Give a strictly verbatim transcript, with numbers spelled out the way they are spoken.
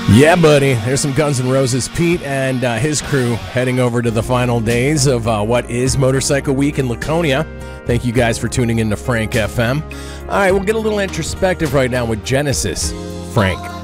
Yeah, buddy. There's some Guns N' Roses. Pete and uh, his crew heading over to the final days of uh, what is Motorcycle Week in Laconia. Thank you guys for tuning in to Frank F M. All right, we'll get a little introspective right now with Genesis. Frank.